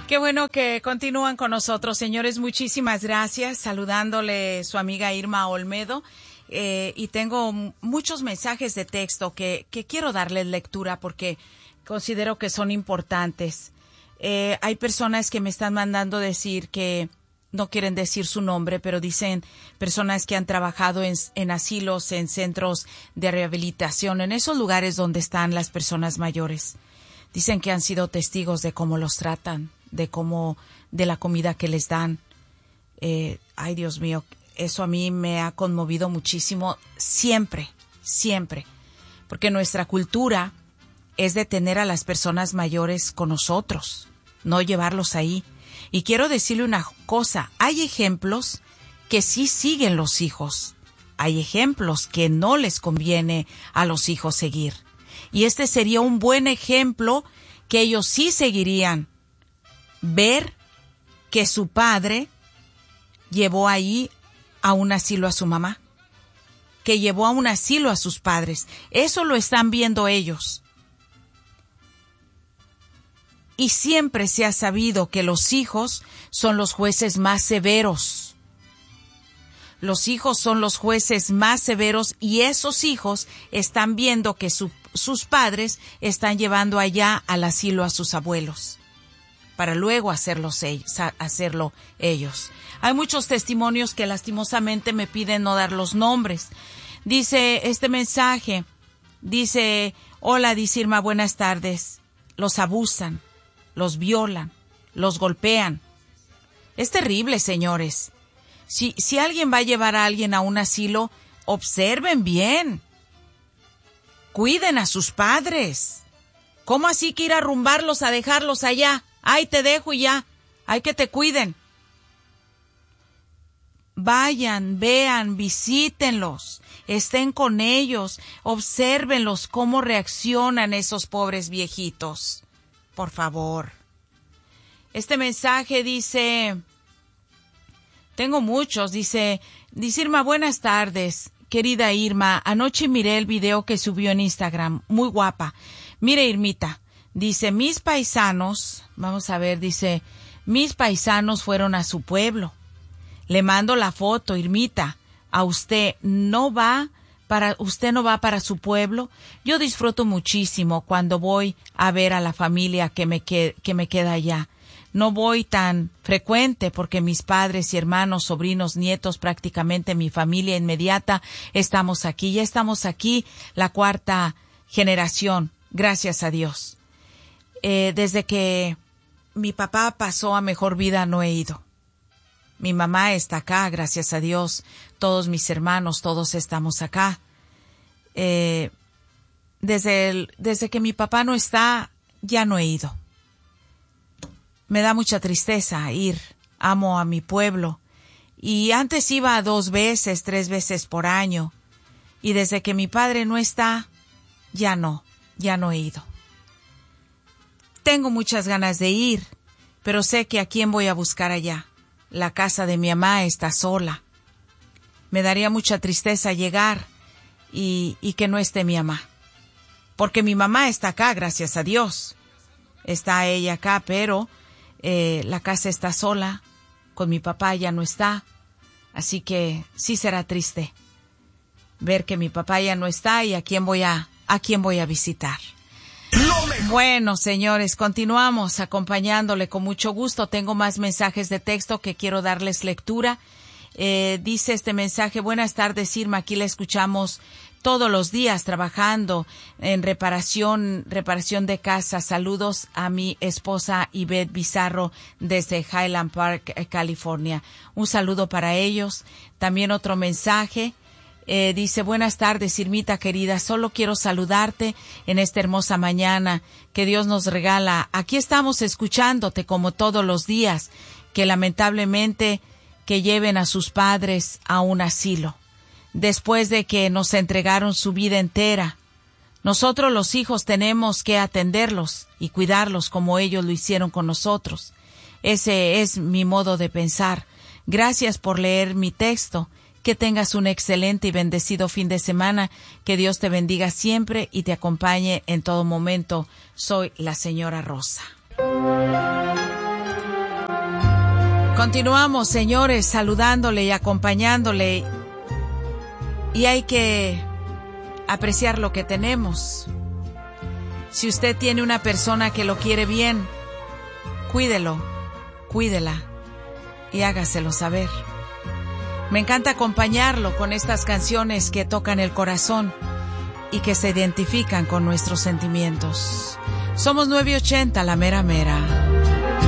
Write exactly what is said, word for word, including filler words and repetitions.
Qué bueno que continúan con nosotros, señores. Muchísimas gracias. Saludándole su amiga Irma Olmedo. Eh, y tengo muchos mensajes de texto que, que quiero darles lectura porque considero que son importantes. Eh, hay personas que me están mandando decir que no quieren decir su nombre, pero dicen personas que han trabajado en, en asilos, en centros de rehabilitación, en esos lugares donde están las personas mayores. Dicen que han sido testigos de cómo los tratan, de cómo, de la comida que les dan. Eh, ay, Dios mío, eso a mí me ha conmovido muchísimo, siempre, siempre, porque nuestra cultura es de tener a las personas mayores con nosotros, no llevarlos ahí. Y quiero decirle una cosa, hay ejemplos que sí siguen los hijos, hay ejemplos que no les conviene a los hijos seguir. Y este sería un buen ejemplo que ellos sí seguirían. Ver que su padre llevó ahí a un asilo a su mamá, que llevó a un asilo a sus padres. Eso lo están viendo ellos. Y siempre se ha sabido que los hijos son los jueces más severos. Los hijos son los jueces más severos y esos hijos están viendo que su, sus padres están llevando allá al asilo a sus abuelos para luego hacerlos ellos, hacerlo ellos. Hay muchos testimonios que lastimosamente me piden no dar los nombres. Dice este mensaje, dice, hola, dice Irma, buenas tardes. Los abusan, los violan, los golpean. Es terrible, señores. Si, si alguien va a llevar a alguien a un asilo, observen bien. Cuiden a sus padres. ¿Cómo así que ir a arrumbarlos, a dejarlos allá? Ay, te dejo y ya. Hay que te cuiden. Vayan, vean, visítenlos, estén con ellos, obsérvenlos cómo reaccionan esos pobres viejitos. Por favor. Este mensaje dice, tengo muchos, dice, dice Irma, buenas tardes, querida Irma, anoche miré el video que subió en Instagram, muy guapa. Mire, Irmita, dice, mis paisanos, vamos a ver, dice, mis paisanos fueron a su pueblo. Le mando la foto, Irmita, a usted no va para, usted no va para su pueblo. Yo disfruto muchísimo cuando voy a ver a la familia que me, que, que me queda allá. No voy tan frecuente porque mis padres y hermanos, sobrinos, nietos, prácticamente mi familia inmediata, estamos aquí. Ya estamos aquí, la cuarta generación, gracias a Dios. Eh, desde que mi papá pasó a mejor vida no he ido. Mi mamá está acá, gracias a Dios. Todos mis hermanos, todos estamos acá. Eh, desde, el, desde que mi papá no está, ya no he ido. Me da mucha tristeza ir. Amo a mi pueblo. Y antes iba dos veces, tres veces por año. Y desde que mi padre no está, ya no, ya no he ido. Tengo muchas ganas de ir, pero sé que a quién voy a buscar allá. La casa de mi mamá está sola. Me daría mucha tristeza llegar y, y que no esté mi mamá. Porque mi mamá está acá, gracias a Dios. Está ella acá, pero eh, la casa está sola. Con mi papá ya no está. Así que sí será triste ver que mi papá ya no está y a quién voy a, a quién voy a visitar. Bueno, señores, continuamos acompañándole con mucho gusto. Tengo más mensajes de texto que quiero darles lectura. Eh, dice este mensaje, buenas tardes, Irma, aquí la escuchamos todos los días trabajando en reparación, reparación de casa. Saludos a mi esposa Ivette Bizarro desde Highland Park, California. Un saludo para ellos. También otro mensaje. Eh, dice, buenas tardes, Irmita querida, solo quiero saludarte en esta hermosa mañana que Dios nos regala. Aquí estamos escuchándote como todos los días, que lamentablemente que lleven a sus padres a un asilo, después de que nos entregaron su vida entera. Nosotros los hijos tenemos que atenderlos y cuidarlos como ellos lo hicieron con nosotros. Ese es mi modo de pensar. Gracias por leer mi texto. Que tengas un excelente y bendecido fin de semana. Que Dios te bendiga siempre y te acompañe en todo momento. Soy la señora Rosa. Continuamos, señores, saludándole y acompañándole. Y hay que apreciar lo que tenemos. Si usted tiene una persona que lo quiere bien, cuídelo, cuídela y hágaselo saber. Me encanta acompañarlo con estas canciones que tocan el corazón y que se identifican con nuestros sentimientos. Somos nueve ochenta, la mera mera.